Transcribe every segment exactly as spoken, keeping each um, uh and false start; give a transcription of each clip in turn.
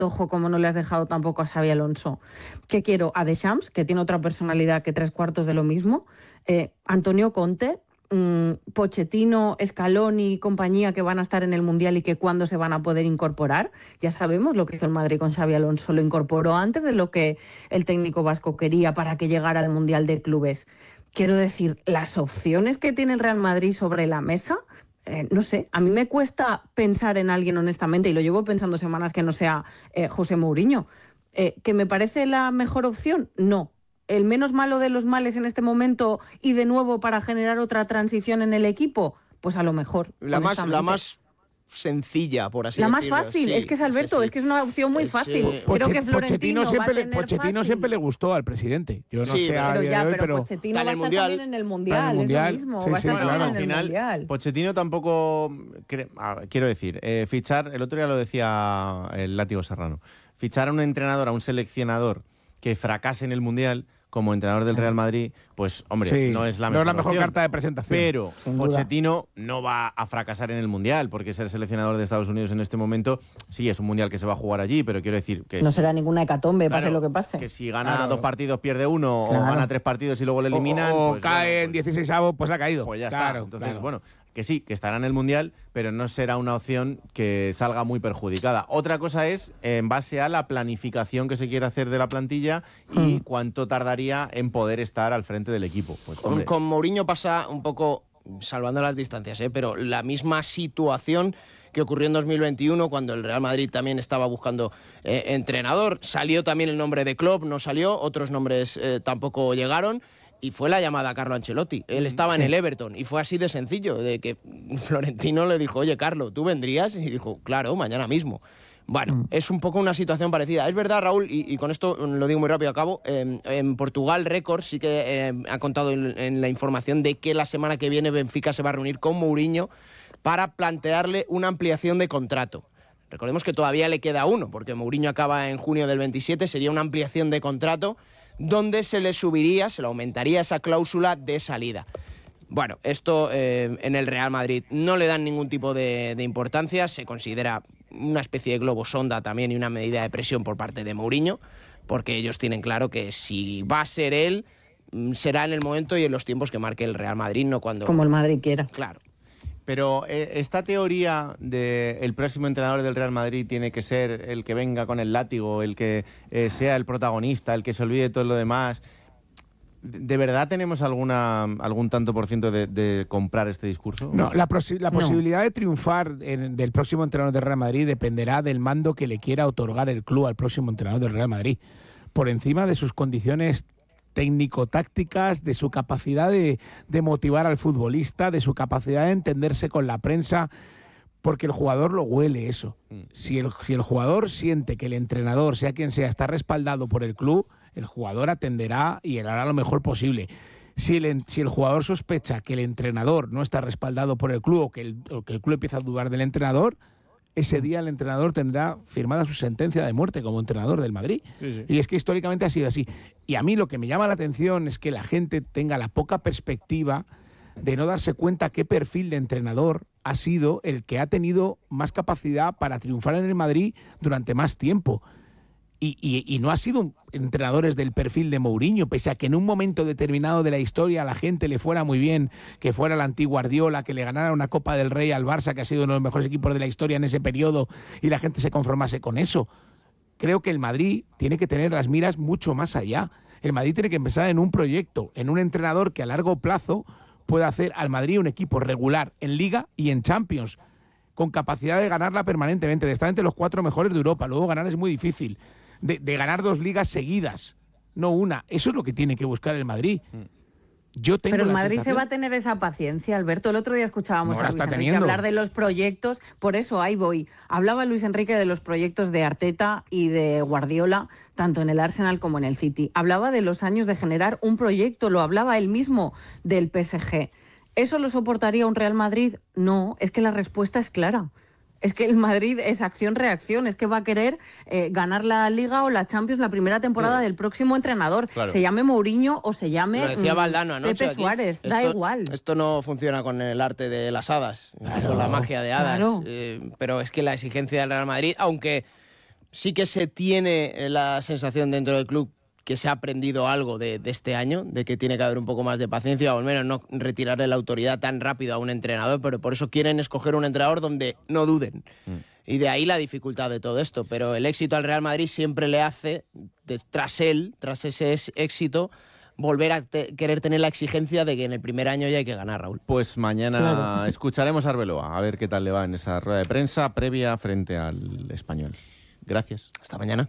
ojo, como no le has dejado tampoco a Xabi Alonso. ¿Qué quiero? A Deschamps, que tiene otra personalidad que tres cuartos de lo mismo. Eh, Antonio Conte, mmm, Pochettino, Scaloni y compañía, que van a estar en el Mundial y que cuándo se van a poder incorporar. Ya sabemos lo que hizo el Madrid con Xabi Alonso. Lo incorporó antes de lo que el técnico vasco quería para que llegara al Mundial de Clubes. Quiero decir, las opciones que tiene el Real Madrid sobre la mesa... Eh, no sé, a mí me cuesta pensar en alguien honestamente, y lo llevo pensando semanas, que no sea eh, José Mourinho. Eh, ¿Que me parece la mejor opción? No. ¿El menos malo de los males en este momento y de nuevo para generar otra transición en el equipo? Pues a lo mejor. La más, la más sencilla, por así la decirlo. La más fácil, sí, es que es Alberto, sí. es que es una opción muy es, fácil. Eh, Creo Poche, que Florentino Pochettino siempre, va a tener Pochettino fácil. siempre le gustó al presidente. Yo no sí, sé a pero día ya, de hoy, pero, pero Pochettino va a estar mundial. también en el Mundial, el mundial. es lo mismo. Sí, va a sí, estar claro. también Al en el final, Mundial. Pochettino tampoco... Quiero decir, eh, fichar... El otro día lo decía el Látigo Serrano. Fichar a un entrenador, a un seleccionador que fracase en el Mundial como entrenador del Real Madrid, pues, hombre, sí, no es la no mejor es la mejor opción. carta de presentación. Pero Pochettino no va a fracasar en el Mundial, porque ser seleccionador de Estados Unidos en este momento, sí, es un Mundial que se va a jugar allí, pero quiero decir que... No es, será ninguna hecatombe, claro, pase lo que pase. Que si gana claro. dos partidos, pierde uno, claro. o gana tres partidos y luego le eliminan... O, o pues, cae bueno, en dieciseisavo, pues ha caído. Pues ya claro, está. Entonces, claro. bueno, que sí, que estará en el Mundial, pero no será una opción que salga muy perjudicada. Otra cosa es en base a la planificación que se quiere hacer de la plantilla y Mm. cuánto tardaría en poder estar al frente del equipo. Pues, con, con Mourinho pasa un poco, salvando las distancias, ¿eh? pero la misma situación que ocurrió en dos mil veintiuno, cuando el Real Madrid también estaba buscando eh, entrenador. Salió también el nombre de Klopp, no salió, otros nombres eh, tampoco llegaron. Y fue la llamada a Carlo Ancelotti. Él estaba sí. en el Everton y fue así de sencillo, de que Florentino le dijo, oye, Carlo, ¿tú vendrías? Y dijo, claro, mañana mismo. Bueno, mm. es un poco una situación parecida. Es verdad, Raúl, y, y con esto lo digo muy rápido a cabo, eh, en Portugal Records sí que eh, ha contado en, en la información de que la semana que viene Benfica se va a reunir con Mourinho para plantearle una ampliación de contrato. Recordemos que todavía le queda uno, porque Mourinho acaba en junio del veintisiete, sería una ampliación de contrato donde se le subiría, se le aumentaría esa cláusula de salida. Bueno, esto eh, en el Real Madrid no le dan ningún tipo de, de importancia, se considera una especie de globo sonda también y una medida de presión por parte de Mourinho, porque ellos tienen claro que si va a ser él, será en el momento y en los tiempos que marque el Real Madrid, no cuando... Como el Madrid quiera. Claro. Pero eh, esta teoría de el próximo entrenador del Real Madrid tiene que ser el que venga con el látigo, el que eh, sea el protagonista, el que se olvide de todo lo demás. ¿De verdad tenemos alguna algún tanto por ciento de, de comprar este discurso? No, la, posi la no. posibilidad de triunfar en, del próximo entrenador del Real Madrid dependerá del mando que le quiera otorgar el club al próximo entrenador del Real Madrid, por encima de sus condiciones técnico-tácticas, de su capacidad de, de motivar al futbolista, de su capacidad de entenderse con la prensa, porque el jugador lo huele eso. Si el, si el jugador siente que el entrenador, sea quien sea, está respaldado por el club, el jugador atenderá y hará lo mejor posible. Si el, si el jugador sospecha que el entrenador no está respaldado por el club o que el, o que el club empieza a dudar del entrenador, ese día el entrenador tendrá firmada su sentencia de muerte como entrenador del Madrid. Sí, sí. Y es que históricamente ha sido así. Y a mí lo que me llama la atención es que la gente tenga la poca perspectiva de no darse cuenta qué perfil de entrenador ha sido el que ha tenido más capacidad para triunfar en el Madrid durante más tiempo. Y, y, y no ha sido entrenadores del perfil de Mourinho, pese a que en un momento determinado de la historia a la gente le fuera muy bien, que fuera el antiguo Guardiola, que le ganara una Copa del Rey al Barça, que ha sido uno de los mejores equipos de la historia en ese periodo, y la gente se conformase con eso. Creo que el Madrid tiene que tener las miras mucho más allá. El Madrid tiene que empezar en un proyecto, en un entrenador que a largo plazo pueda hacer al Madrid un equipo regular en Liga y en Champions, con capacidad de ganarla permanentemente, de estar entre los cuatro mejores de Europa. Luego ganar es muy difícil. De, de ganar dos ligas seguidas, no una. Eso es lo que tiene que buscar el Madrid. Yo tengo Pero el la Madrid sensación... se va a tener esa paciencia, Alberto. El otro día escuchábamos no, a Luis Enrique teniendo. hablar de los proyectos, por eso ahí voy. Hablaba Luis Enrique de los proyectos de Arteta y de Guardiola, tanto en el Arsenal como en el City. Hablaba de los años de generar un proyecto, lo hablaba él mismo del P S G. ¿Eso lo soportaría un Real Madrid? No, es que la respuesta es clara. Es que el Madrid es acción-reacción, es que va a querer eh, ganar la Liga o la Champions la primera temporada sí. del próximo entrenador. Claro. Se llame Mourinho o se llame Lo decía Valdano anoche, Pepe aquí. Suárez, esto, da igual. Esto no funciona con el arte de las hadas, claro. con la magia de hadas. Claro. Eh, pero es que la exigencia del Real Madrid, aunque sí que se tiene la sensación dentro del club que se ha aprendido algo de, de este año, de que tiene que haber un poco más de paciencia, o al menos no retirarle la autoridad tan rápido a un entrenador, pero por eso quieren escoger un entrenador donde no duden. Mm. Y de ahí la dificultad de todo esto. Pero el éxito al Real Madrid siempre le hace, de, tras él, tras ese éxito, volver a te, querer tener la exigencia de que en el primer año ya hay que ganar, Raúl. Pues mañana claro. escucharemos a Arbeloa, a ver qué tal le va en esa rueda de prensa previa frente al Español. Gracias. Hasta mañana.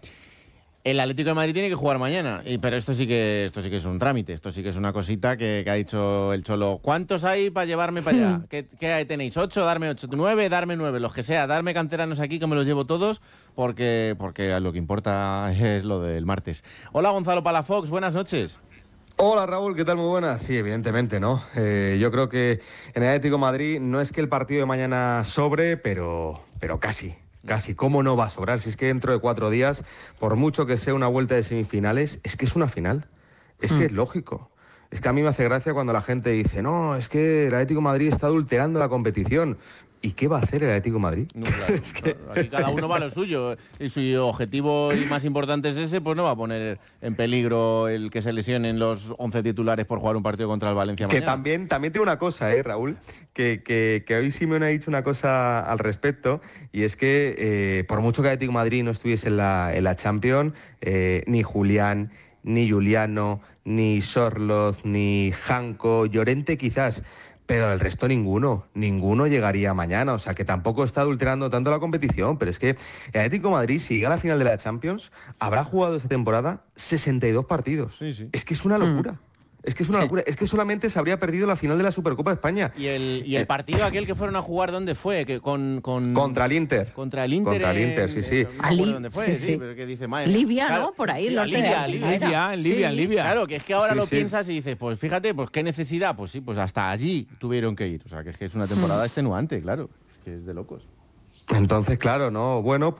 El Atlético de Madrid tiene que jugar mañana, y, pero esto sí que esto sí que es un trámite, esto sí que es una cosita que, que ha dicho el Cholo. ¿Cuántos hay para llevarme para allá? ¿Qué, qué tenéis? ¿Ocho? Darme ocho. ¿Nueve? Darme nueve. Los que sea, darme canteranos aquí que me los llevo todos, porque, porque lo que importa es lo del martes. Hola, Gonzalo Palafox, buenas noches. Hola Raúl, ¿qué tal? Muy buenas. Sí, evidentemente, ¿no? Eh, yo creo que en el Atlético de Madrid no es que el partido de mañana sobre, pero, pero casi. Casi, ¿cómo no va a sobrar? Si es que dentro de cuatro días, por mucho que sea una vuelta de semifinales, es que es una final. Es mm. que es lógico. Es que a mí me hace gracia cuando la gente dice, no, es que el Atlético de Madrid está adulterando la competición. ¿Y qué va a hacer el Atlético de Madrid? No, claro, es que... claro. Aquí cada uno va a lo suyo. Y su objetivo más importante es ese, pues no va a poner en peligro el que se lesionen los once titulares por jugar un partido contra el Valencia mañana. Que también, también tiene una cosa, ¿eh, Raúl? Que, que, que hoy Simeone ha dicho una cosa al respecto, y es que eh, por mucho que el Atlético de Madrid no estuviese en la, en la Champions, eh, ni Julián, ni Juliano, ni Sorloz, ni Janko, Llorente quizás... Pero el resto ninguno, ninguno llegaría mañana, o sea que tampoco está adulterando tanto la competición, pero es que el Atlético de Madrid, si llega a la final de la Champions, habrá jugado esta temporada sesenta y dos partidos. Sí, sí. Es que es una locura. Mm. Es que es una sí. locura. Es que solamente se habría perdido la final de la Supercopa de España. ¿Y el, y el partido aquel que fueron a jugar, dónde fue? Que con, con... Contra el Inter. Contra el Inter. Contra el Inter, sí, sí. No me acuerdo dónde fue, sí, sí. sí pero que dice, madre, Libia, claro, ¿no? Por ahí, el norte Libia, de Libia, Libia, en Libia, en Libia. Claro, que es que ahora sí, lo sí. piensas y dices, pues fíjate, pues qué necesidad. Pues sí, pues hasta allí tuvieron que ir. O sea, que es que es una temporada extenuante, claro. Es que es de locos. Entonces, claro, no, bueno,